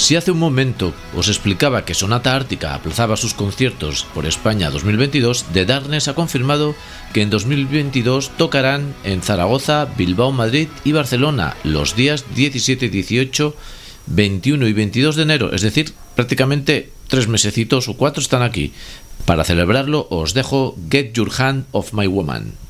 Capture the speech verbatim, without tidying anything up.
Si hace un momento os explicaba que Sonata Ártica aplazaba sus conciertos por España dos mil veintidós, The Darkness ha confirmado que en dos mil veintidós tocarán en Zaragoza, Bilbao, Madrid y Barcelona los días diecisiete, dieciocho, veintiuno y veintidós de enero, es decir, prácticamente tres mesecitos o cuatro están aquí. Para celebrarlo os dejo Get Your Hand Off My Woman.